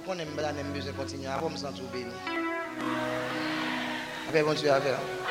qu'on aime besoin de continuer à me sentir béni. Avec bon Dieu à faire.